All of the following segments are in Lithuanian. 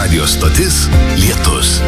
Radio stotis Lietus.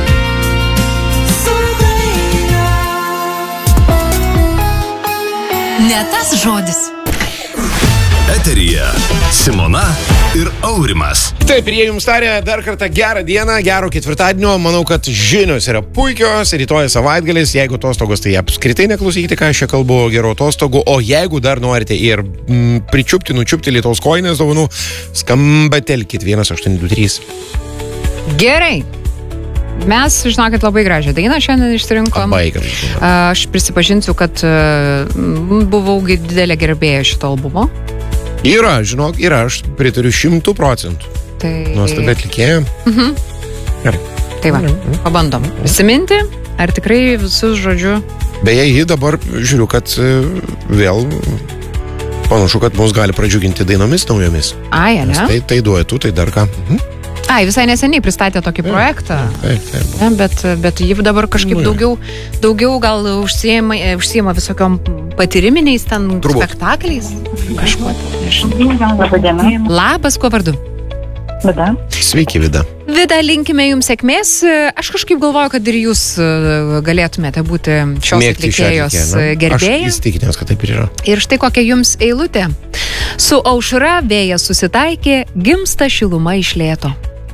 Ne tas žodis. Eteryje Simona ir Aurimas. Taip, ir jie jums tarė dar kartą gerą dieną, gero ketvirtadienio. Manau, kad žinios yra puikios. Rytoj savaitgalis, jeigu atostogos, tai apskritai neklausykite, ką aš čia kalbu, gerų atostogų. O jeigu dar norite ir nučiupti Lietuvos kojinės dovanų, skambatelkit 1823. Gerai. Mes, žinokit, labai gražią dainą šiandien išsirinkom. Aš prisipažinsiu, kad buvau didelė gerbėja šito albumo. Yra, žinok, aš pritariu 100%. Tai... Nuostabi atlikėja. Gerai. Tai va, pabandom prisiminti, ar tikrai visus žodžiu. Beje, ji dabar žiūriu, kad vėl panašu, kad mus gali pradžiuginti dainomis naujomis. Ai, ne? Nes tai duetu, tai dar ką. Ai, visai neseniai pristatė tokį projektą. Taip. Bet ji dabar kažkaip daugiau gal užsiema visokiom patyriminiais ten spektakliais. Kažkuo, nežinau. Labadiena. Labas, kuo vardu? Vida. Sveiki, Vida. Vida, linkime jums sėkmės. Aš kažkaip galvoju, kad ir jūs galėtumėte būti šios atlikėjos gerbėjai. Aš įstikinęs, kad taip ir yra. Ir štai kokia jums eilutė. Su aušra vėjas susitaikė, gimsta šiluma iš lėto.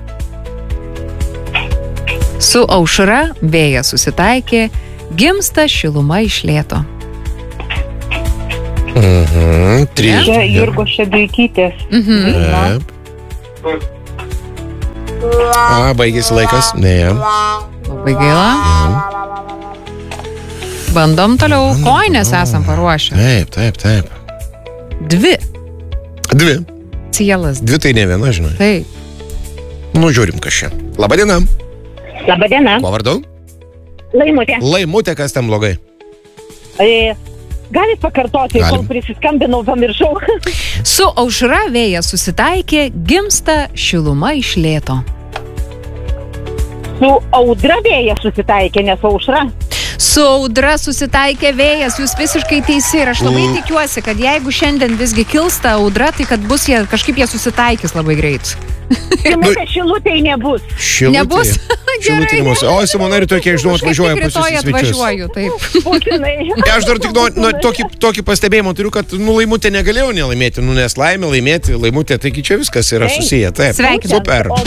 Su aušra vėjas susitaikė, gimsta šiluma iš lėto. Čia Jurgos Šeduikytės. Taip. Baigėsi laikas. Ne. Labai gaila. Bandom toliau. Koinės esam paruošę. Taip. Dvi. Dvi Cielas. tai ne viena, žinai. Taip. Žiūrim, kas čia. Labadiena. Labadiena. Kuo vardu? Laimutė. Laimutė, kas ten blogai? Galit pakartoti, kol prisiskambinau, pamiršau. Su aušra vėjas susitaikė, gimsta šiluma iš lėto. Su audra vėjas susitaikė, nes aušra. Su audra susitaikė vėjas, jūs visiškai teisi ir aš labai tikiuosi, kad jeigu šiandien visgi kilsta audra, tai kad bus kažkaip jie susitaikys labai greit. Žinoma, šilutėj nebus. Nebus? Šilutėj nebus. O, Simona, rytoj, kiek žinau, atvažiuoja pas jūs į svečius. Atvažiuoju, taip. Būtinai. Aš dar tik tokį pastebėjimą turiu, kad Laimutė negalėjau nelaimėti, nes laimė laimėti Laimutė, taigi čia viskas yra susiję. Taip, Sveikinu. super.